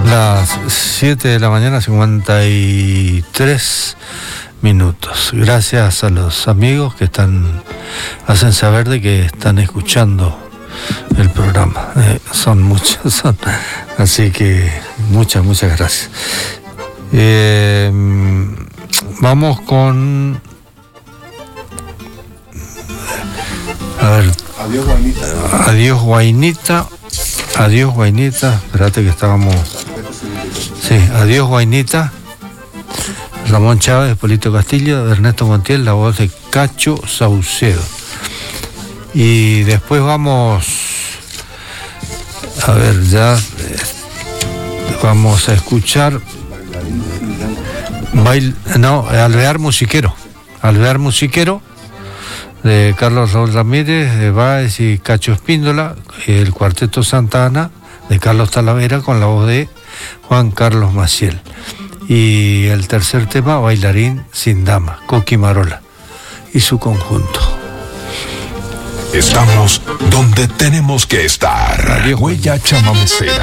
Las 7 de la mañana, 53 minutos. Gracias a los amigos que hacen saber de que están escuchando el programa. Son muchos, así que muchas gracias. Vamos con... A ver. Adiós, Guainita. Adiós, Guainita. Adiós, Guainita. Espérate que estábamos... Sí, Adiós, Guainita. Ramón Chávez, Polito Castillo, Ernesto Montiel, la voz de Cacho Saucedo. Y después vamos... A ver, ya... Vamos a escuchar... Alvear Musiquero. Alvear Musiquero, de Carlos Raúl Ramírez, de Báez y Cacho Espíndola, el Cuarteto Santa Ana, de Carlos Talavera, con la voz de Juan Carlos Maciel. Y el tercer tema, Bailarín sin Dama, Coqui Marola y su conjunto. Estamos donde tenemos que estar. Huella Chamamecera.